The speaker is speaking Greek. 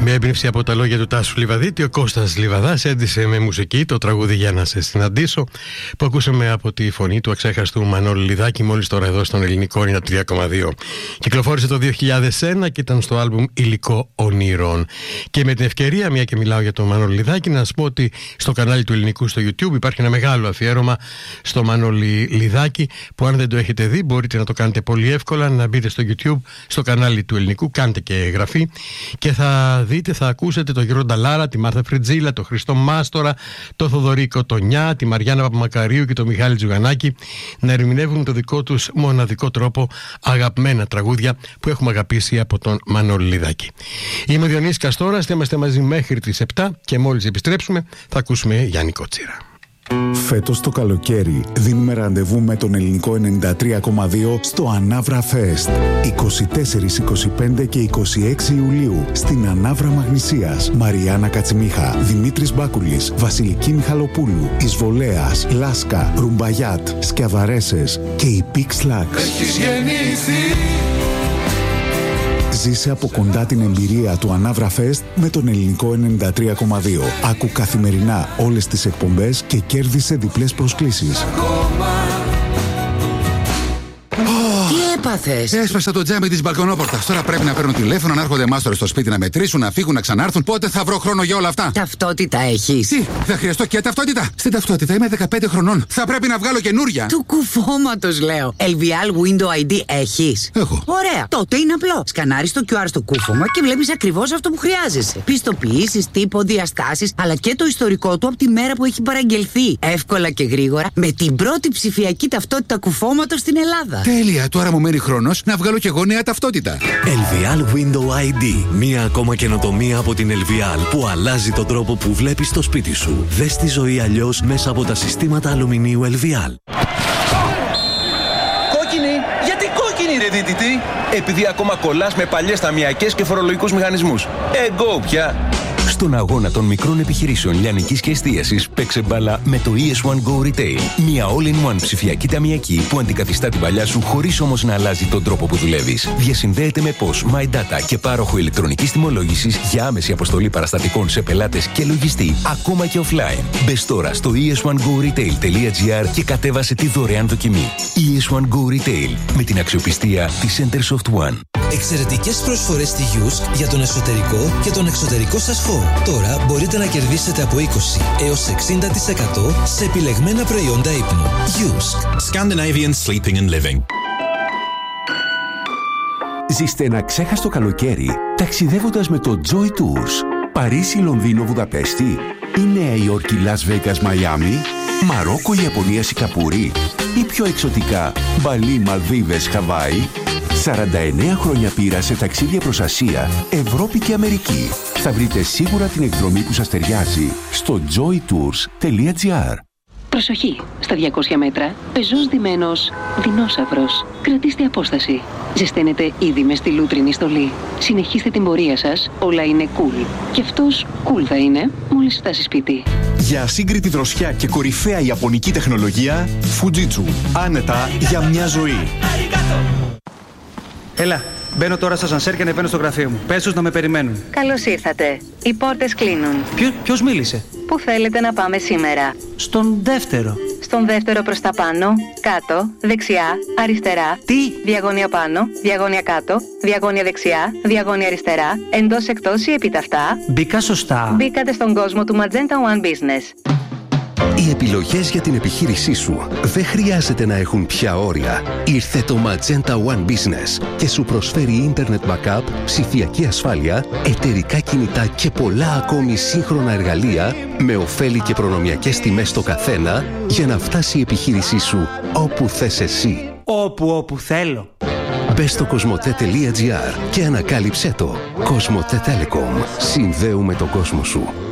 Με έμπνευση από τα λόγια του Τάσου Λιβαδίτη, ο Κώστας Λιβαδάς έντυσε με μουσική το τραγούδι «Για να σε συναντήσω», που ακούσαμε από τη φωνή του αξέχαστου Μανώλη Λιδάκη μόλις τώρα εδώ στον Ελληνικό 93,2. Κυκλοφόρησε το 2001 και ήταν στο άλμπουμ «Υλικό ονείρων». Και με την ευκαιρία, μια και μιλάω για τον Μανώλη Λιδάκη, να σας πω ότι στο κανάλι του Ελληνικού στο YouTube υπάρχει ένα μεγάλο αφιέρωμα στο Μανώλη Λιδάκη, που αν δεν το έχετε δει μπορείτε να το κάνετε πολύ εύκολα, να μπείτε στο YouTube, στο κανάλι του Ελληνικού, κάντε και εγγραφή και θα δείτε, θα ακούσετε τον Γιώργο Νταλάρα, τη Μάρθα Φριτζίλα, τον Χριστό Μάστορα, τον Θοδωρή Κοτονιά, τη Μαριάννα Παπαμακαρίου και τον Μιχάλη Τζουγανάκη να ερμηνεύουν το δικό τους μοναδικό τρόπο αγαπημένα τραγούδια που έχουμε αγαπήσει από τον Μανώλη Λιδάκη. Είμαι ο Διονύσης Καστόρας, θα είμαστε μαζί μέχρι τις 7 και μόλις επιστρέψουμε θα ακούσουμε Γιάννη Κότσιρα. Φέτος το καλοκαίρι δίνουμε ραντεβού με τον Ελληνικό 93,2 στο Ανάβρα Fest. 24, 25 και 26 Ιουλίου στην Ανάβρα Μαγνησίας. Μαριάννα Κατσιμίχα, Δημήτρης Μπάκουλης, Βασιλική Μιχαλοπούλου, Ισβολέας, Λάσκα, Ρουμπαγιάτ, Σκιαβαρέσες και η Pix Lax. Έχεις γεννηθεί. Ζήσε από κοντά την εμπειρία του Ανάβρα Fest με τον Ελληνικό 93,2. Άκου καθημερινά όλες τις εκπομπές και κέρδισε διπλές προσκλήσεις. Έπαθες. Έσπασα το τζάμι της μπαλκονόπορτας. Τώρα πρέπει να παίρνουν τηλέφωνο, να έρχονται μάστορες στο σπίτι να μετρήσουν, να φύγουν, να ξανάρθουν. Πότε θα βρω χρόνο για όλα αυτά? Ταυτότητα έχεις? Τι, θα χρειαστώ και ταυτότητα? Στην ταυτότητα είμαι 15 χρονών. Θα πρέπει να βγάλω καινούρια. Του κουφώματος λέω. LVL Window ID έχεις? Έχω. Ωραία. Τότε είναι απλό. Σκανάρεις το QR στο κούφωμα και βλέπεις ακριβώς αυτό που χρειάζεσαι. Πιστοποιήσεις, τύπο, διαστάσεις, αλλά και το ιστορικό του από τη μέρα που έχει παραγγελθεί. Εύκολα και γρήγορα με την πρώτη ψηφιακή ταυτότητα κουφώματος στην Ελλάδα. Τέλεια. Τώρα μου μένει χρόνος να βγάλω και εγώ νέα ταυτότητα. LVL Window ID. Μία ακόμα καινοτομία από την LVL που αλλάζει τον τρόπο που βλέπεις το σπίτι σου. Δες τη ζωή αλλιώς μέσα από τα συστήματα αλουμινίου LVL. Κόκκινη! Γιατί κόκκινη ρε δίτητη? Επειδή ακόμα κολλάς με παλιές ταμιακές και φορολογικούς μηχανισμούς. Εγκό πια! Στον αγώνα των μικρών επιχειρήσεων λιανικής και εστίασης παίξε μπάλα με το ES1 Go Retail. Μια all-in-one ψηφιακή ταμιακή που αντικαθιστά την παλιά σου χωρίς όμως να αλλάζει τον τρόπο που δουλεύεις. Διασυνδέεται με POS, My Data και πάροχο ηλεκτρονικής τιμολόγησης για άμεση αποστολή παραστατικών σε πελάτες και λογιστή, ακόμα και offline. Μπες τώρα στο es1goretail.gr και κατέβασε τη δωρεάν δοκιμή. ES1 Go Retail με την αξιοπιστία της Centersoft One. Εξαιρετικές προσφορές στη Yusk για τον εσωτερικό και τον εξωτερικό σας χώρο. Τώρα μπορείτε να κερδίσετε από 20 έως 60% σε επιλεγμένα προϊόντα ύπνου. Yusk. Scandinavian Sleeping and Living. Ζήστε ένα ξέχαστο καλοκαίρι ταξιδεύοντας με το Joy Tours. Παρίσι, Λονδίνο, Βουδαπέστη ή Νέα Υόρκη, Las Vegas, Μαϊάμι, Μαρόκο, Ιαπωνία, Σιγκαπούρη ή πιο εξωτικά Μπαλί, Μαλδίβες, Χαβάη. 49 χρόνια πείρα σε ταξίδια προς Ασία, Ευρώπη και Αμερική. Θα βρείτε σίγουρα την εκδρομή που σας ταιριάζει στο joytours.gr. Προσοχή! Στα 200 μέτρα, πεζός ντυμένος δεινόσαυρος. Κρατήστε απόσταση. Ζεσταίνετε ήδη με στη λούτρινη στολή. Συνεχίστε την πορεία σας, όλα είναι cool. Και αυτός cool θα είναι μόλις φτάσει σπίτι. Για ασύγκριτη δροσιά και κορυφαία ιαπωνική τεχνολογία, Fujitsu. Άνετα για μια ζωή. Έλα, μπαίνω τώρα στο ασανσέρ και ανεβαίνω στο γραφείο μου. Πες τους να με περιμένουν. Καλώς ήρθατε. Οι πόρτες κλείνουν. Ποιος μίλησε? Πού θέλετε να πάμε σήμερα? Στον δεύτερο. Στον δεύτερο προς τα πάνω, κάτω, δεξιά, αριστερά. Τι? Διαγώνια πάνω, διαγώνια κάτω, διαγώνια δεξιά, διαγώνια αριστερά, εντός εκτός ή επίταυτα. Μπήκα σωστά. Μπήκατε στον κόσμο του Magenta One Business. Οι επιλογές για την επιχείρησή σου δεν χρειάζεται να έχουν πια όρια. Ήρθε το Magenta One Business και σου προσφέρει Internet Backup, ψηφιακή ασφάλεια, εταιρικά κινητά και πολλά ακόμη σύγχρονα εργαλεία με ωφέλη και προνομιακές τιμές στο καθένα για να φτάσει η επιχείρησή σου όπου θες εσύ. Όπου θέλω. Μπες στο cosmote.gr και ανακάλυψέ το. Cosmote Telecom. Συνδέουμε τον κόσμο σου.